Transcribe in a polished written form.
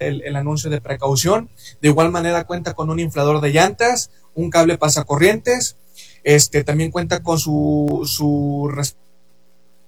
el anuncio de precaución. De igual manera cuenta con un inflador de llantas, un cable pasacorrientes, también cuenta con su